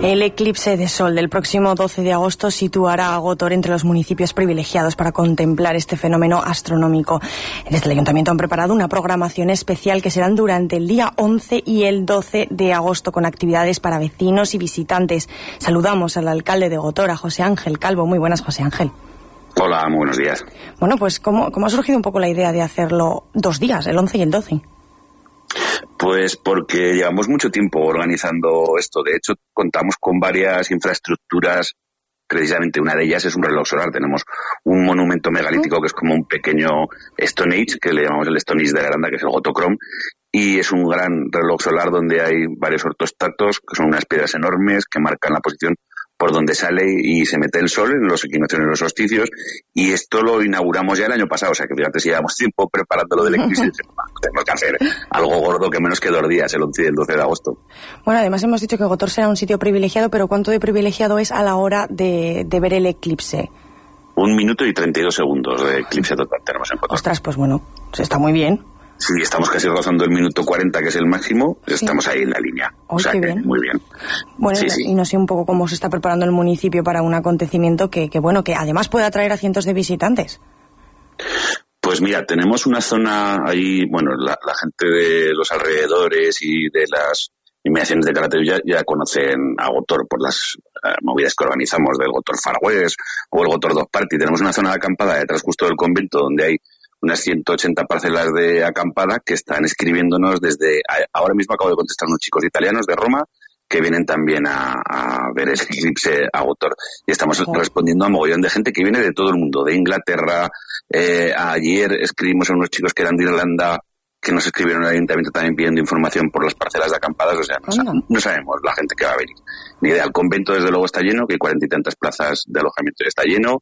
El eclipse de sol del próximo 12 de agosto situará a Gótor entre los municipios privilegiados para contemplar este fenómeno astronómico. Desde el Ayuntamiento han preparado una programación especial que serán durante el día 11 y el 12 de agosto con actividades para vecinos y visitantes. Saludamos al alcalde de Gótor, a José Ángel Calvo. Muy buenas, José Ángel. Hola, muy buenos días. Bueno, pues ¿cómo ha surgido un poco la idea de hacerlo 2 días, el 11 y el 12? Pues porque llevamos mucho tiempo organizando esto. De hecho, contamos con varias infraestructuras. Precisamente una de ellas es un reloj solar. Tenemos un monumento megalítico que es como un pequeño Stone Age, que le llamamos el Stone Age de Aranda, que es el Gotocrón. Y es un gran reloj solar donde hay varios ortostatos, que son unas piedras enormes que marcan la posición por donde sale y se mete el sol en los equinoccios y en los solsticios, y esto lo inauguramos ya el año pasado, o sea que fíjate si llevamos tiempo preparándolo del eclipse, tenemos que hacer algo gordo que menos que 2 días, el 11 y el 12 de agosto. Bueno, además hemos dicho que Gótor será un sitio privilegiado, pero ¿cuánto de privilegiado es a la hora de ver el eclipse? 1 minuto y 32 segundos de eclipse total tenemos en Gótor. Ostras, pues bueno, está muy bien. Sí, estamos casi rozando el minuto 40, que es el máximo, sí. Estamos ahí en la línea. O sea que bien. Muy bien. Bueno, sí, y no sé un poco cómo se está preparando el municipio para un acontecimiento que además puede atraer a cientos de visitantes. Pues mira, tenemos una zona ahí, bueno, la gente de los alrededores y de las inmediaciones de Calatayud ya conocen a Gótor por las movidas que organizamos del Gótor Far West o el Gótor Dog Party. Tenemos una zona de acampada detrás justo del convento donde hay unas 180 parcelas de acampada que están escribiéndonos desde... Ahora mismo acabo de contestar unos chicos italianos de Roma que vienen también a ver el eclipse a Gótor. Y estamos respondiendo a mogollón de gente que viene de todo el mundo, de Inglaterra. Ayer escribimos a unos chicos que eran de Irlanda, que nos escribieron al ayuntamiento también pidiendo información por las parcelas de acampadas. O sea, no sabemos la gente que va a venir. Ni idea. El convento desde luego está lleno, que hay 40 y tantas plazas de alojamiento está lleno.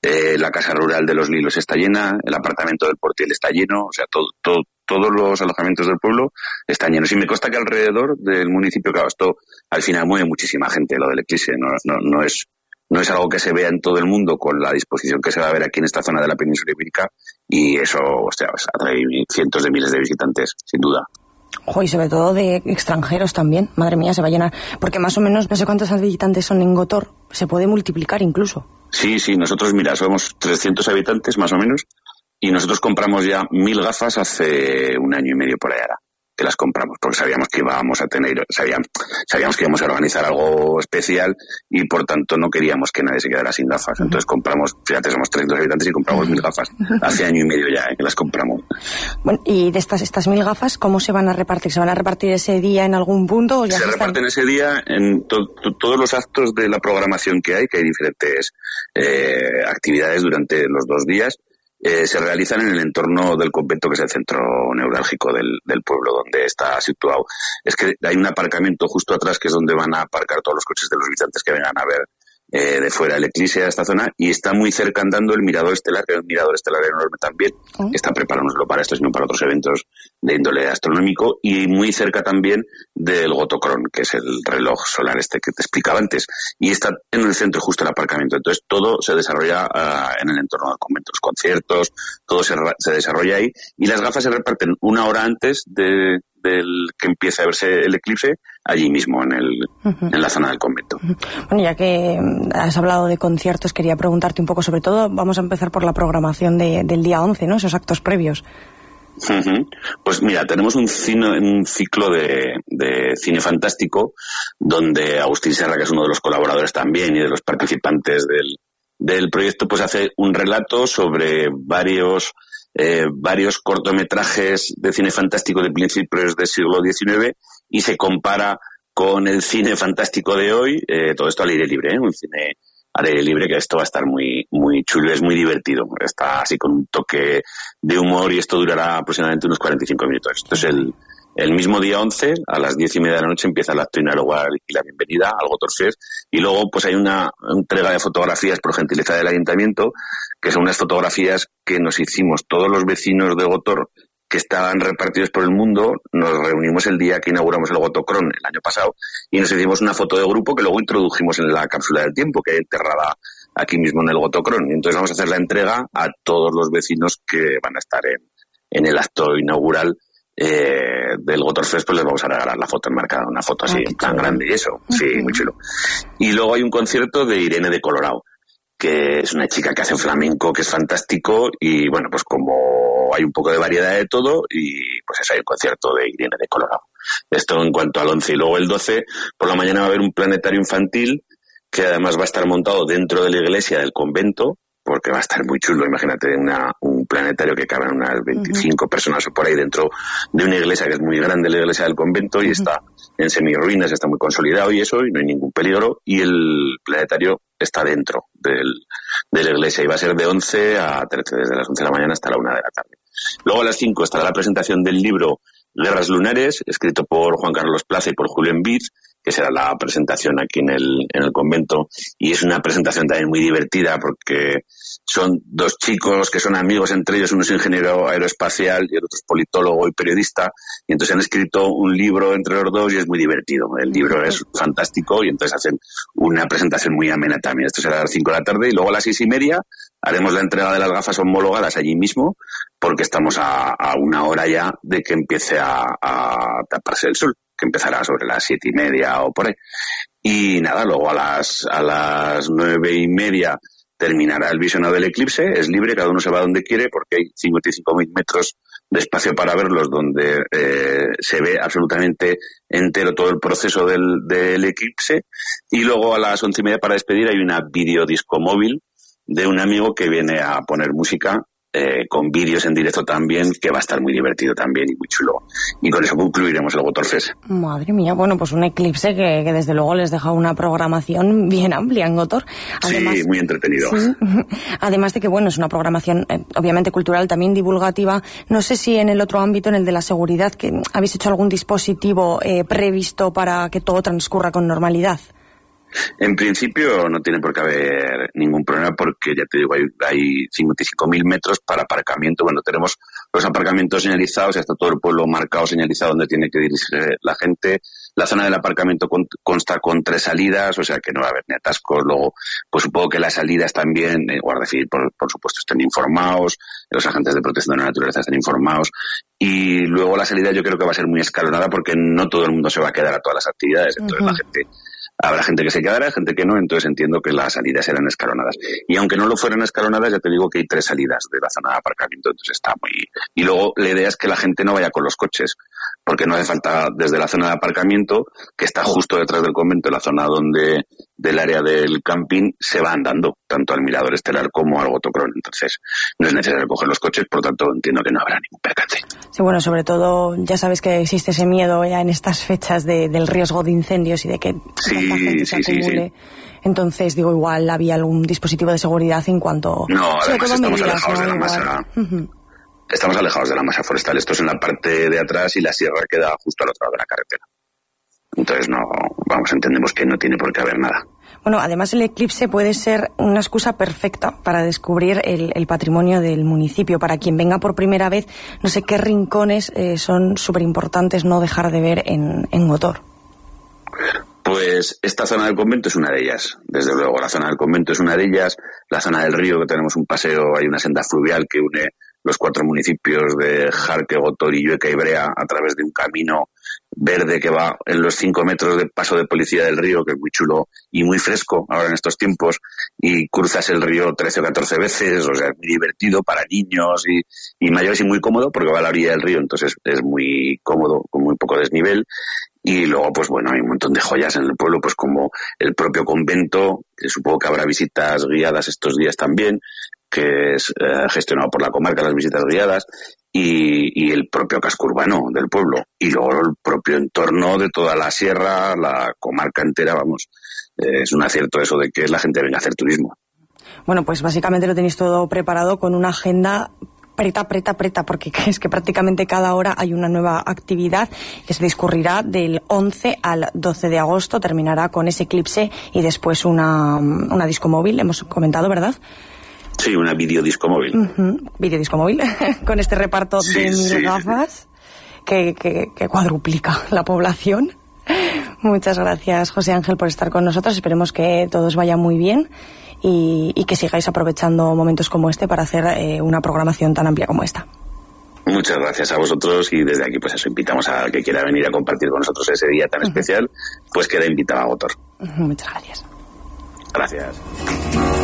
La casa rural de los Lilos está llena, el apartamento del Portiel está lleno, o sea, todos los alojamientos del pueblo están llenos. Y me consta que alrededor del municipio, claro, esto al final mueve muchísima gente, lo del eclipse, no es algo que se vea en todo el mundo con la disposición que se va a ver aquí en esta zona de la península ibérica, y eso, atrae cientos de miles de visitantes, sin duda. Y sobre todo de extranjeros también, madre mía, se va a llenar, porque más o menos no sé cuántos visitantes son en Gótor, se puede multiplicar incluso. Sí, nosotros, mira, somos 300 habitantes más o menos, y nosotros compramos ya 1000 gafas hace 1 año y medio por ahí ahora, que las compramos, porque sabíamos que íbamos a tener, sabíamos que íbamos a organizar algo especial, y por tanto no queríamos que nadie se quedara sin gafas. Entonces compramos, fíjate, somos 300 habitantes y compramos 1000 gafas. Hace 1 año y medio ya que las compramos. Bueno, y de estas 1000 gafas, ¿cómo se van a repartir? ¿Se van a repartir ese día en algún punto? ¿O ya se reparten ese día en todos los actos de la programación que hay diferentes actividades durante los 2 días. Se realizan en el entorno del convento, que es el centro neurálgico del pueblo donde está situado. Es que hay un aparcamiento justo atrás que es donde van a aparcar todos los coches de los visitantes que vengan a ver de fuera el eclipse a esta zona, y está muy cerca andando el mirador estelar, que es un mirador estelar enorme también, que está preparándoslo para esto, sino para otros eventos de índole astronómico, y muy cerca también del Gotocrón, que es el reloj solar que te explicaba antes, y está en el centro justo el aparcamiento. Entonces todo se desarrolla en el entorno del convento, los conciertos, todo se desarrolla ahí, y las gafas se reparten 1 hora antes del que empiece a verse el eclipse, allí mismo en la zona del convento. Bueno, ya que has hablado de conciertos, quería preguntarte un poco, sobre todo, vamos a empezar por la programación del día 11, ¿no? Esos actos previos. Pues mira, tenemos un ciclo de cine fantástico, donde Agustín Serra, que es uno de los colaboradores también y de los participantes del proyecto, pues hace un relato sobre varios cortometrajes de cine fantástico de principios del siglo XIX, y se compara con el cine fantástico de hoy, todo esto al aire libre, un cine al aire libre, que esto va a estar muy, muy chulo, es muy divertido, está así con un toque de humor, y esto durará aproximadamente unos 45 minutos. Esto es el mismo día 11, a las 10:30 de la noche, empieza el acto inaugural y la bienvenida al Gótor Fest, y luego pues hay una entrega de fotografías por gentileza del ayuntamiento, que son unas fotografías que nos hicimos todos los vecinos de Gótor que estaban repartidos por el mundo. Nos reunimos el día que inauguramos el Gotocrón el año pasado, y nos hicimos una foto de grupo que luego introdujimos en la cápsula del tiempo, que hay enterrada aquí mismo en el Gotocrón. Y entonces vamos a hacer la entrega a todos los vecinos que van a estar en el acto inaugural del Gotorfest, pues les vamos a regalar la foto enmarcada, una foto así, tan grande y eso, sí, muy chulo. Y luego hay un concierto de Irene de Colorado, que es una chica que hace flamenco, que es fantástico, y bueno, pues como hay un poco de variedad de todo, y pues eso, hay un concierto de Irene de Colorado. Esto en cuanto al 11, y luego el 12, por la mañana va a haber un planetario infantil, que además va a estar montado dentro de la iglesia del convento, porque va a estar muy chulo. Imagínate un planetario que caben unas 25 personas o por ahí dentro de una iglesia que es muy grande, la iglesia del convento, y está en semiruinas, está muy consolidado y eso, y no hay ningún peligro, y el planetario está dentro de la iglesia, y va a ser de 11 a 13, desde las 11 de la mañana hasta la 1 de la tarde. Luego a las 5 estará la presentación del libro Guerras Lunares, escrito por Juan Carlos Plaza y por Julio Envid, que será la presentación aquí en el convento, y es una presentación también muy divertida porque son dos chicos que son amigos entre ellos, uno es ingeniero aeroespacial y el otro es politólogo y periodista, y entonces han escrito un libro entre los dos y es muy divertido. El libro es fantástico y entonces hacen una presentación muy amena también. Esto será a las 5 de la tarde, y luego a las 6:30 haremos la entrega de las gafas homologadas allí mismo, porque estamos a una hora ya de que empiece a taparse el sol, que empezará sobre las 7:30 o por ahí. Y nada, luego a las 9:30 terminará el visionado del eclipse. Es libre, cada uno se va donde quiere, porque hay 55.000 metros de espacio para verlos, donde se ve absolutamente entero todo el proceso del eclipse. Y luego a las 11:30, para despedir, hay una videodisco móvil de un amigo que viene a poner música, con vídeos en directo también, que va a estar muy divertido también y muy chulo. Y con eso concluiremos el Gotorfest. Madre mía, bueno, pues un eclipse que desde luego les deja una programación bien amplia en Gotor. Además, sí, muy entretenido. Sí, además de que, bueno, es una programación obviamente cultural, también divulgativa. No sé si en el otro ámbito, en el de la seguridad, que habéis hecho algún dispositivo previsto para que todo transcurra con normalidad. En principio no tiene por qué haber ningún problema, porque ya te digo, hay 55.000 metros para aparcamiento. Bueno, tenemos los aparcamientos señalizados, está todo el pueblo marcado, señalizado donde tiene que dirigirse la gente. La zona del aparcamiento consta con 3 salidas, o sea que no va a haber ni atascos. Luego, pues supongo que las salidas también, Guardia Civil, por supuesto, estén informados, los agentes de protección de la naturaleza estén informados. Y luego la salida yo creo que va a ser muy escalonada, porque no todo el mundo se va a quedar a todas las actividades, entonces la gente... Habrá gente que se quedará, gente que no, entonces entiendo que las salidas serán escalonadas. Y aunque no lo fueran escalonadas, ya te digo que hay 3 salidas de la zona de aparcamiento, entonces está muy... Y luego la idea es que la gente no vaya con los coches, porque no hace falta, desde la zona de aparcamiento, que está justo detrás del convento, la zona del área del camping, se va andando, tanto al Mirador Estelar como al Gotocrón. Entonces no es necesario coger los coches, por lo tanto entiendo que no habrá ningún percance. Sí, bueno, sobre todo ya sabes que existe ese miedo ya en estas fechas del riesgo de incendios y de que tanta gente se acumule. Sí. Entonces, digo, igual había algún dispositivo de seguridad en cuanto... No, además estamos alejados de la masa... Estamos alejados de la masa forestal. Esto es en la parte de atrás y la sierra queda justo al otro lado de la carretera. Entonces entendemos que no tiene por qué haber nada. Bueno, además el eclipse puede ser una excusa perfecta para descubrir el patrimonio del municipio. Para quien venga por primera vez, no sé qué rincones son súper importantes no dejar de ver en Gotor. Pues esta zona del convento es una de ellas, desde luego. La zona del convento es una de ellas. La zona del río, que tenemos un paseo, hay una senda fluvial que une los 4 municipios de Jarque, Gotor y Llueca y Brea a través de un camino verde que va en los 5 metros de paso de policía del río, que es muy chulo y muy fresco ahora en estos tiempos, y cruzas el río 13 o 14 veces, o sea, es muy divertido para niños y mayores, y muy cómodo porque va a la orilla del río, entonces es muy cómodo, con muy poco desnivel. Y luego, pues bueno, hay un montón de joyas en el pueblo, pues como el propio convento, que supongo que habrá visitas guiadas estos días también, que es gestionado por la comarca, las visitas guiadas, y el propio casco urbano del pueblo, y luego el propio entorno de toda la sierra, la comarca entera, vamos, es un acierto eso de que la gente venga a hacer turismo. Bueno, pues básicamente lo tenéis todo preparado con una agenda preta, porque es que prácticamente cada hora hay una nueva actividad que se discurrirá del 11 al 12 de agosto, terminará con ese eclipse y después una disco móvil, hemos comentado, ¿verdad? Sí, una videodisco móvil. Videodisco móvil, con este reparto de 1.000 gafas que cuadruplica la población. Muchas gracias, José Ángel, por estar con nosotros. Esperemos que todos vaya muy bien y que sigáis aprovechando momentos como este para hacer una programación tan amplia como esta. Muchas gracias a vosotros y desde aquí pues eso, invitamos a que quiera venir a compartir con nosotros ese día tan especial, pues queda invitado a Agotor. Muchas gracias. Gracias.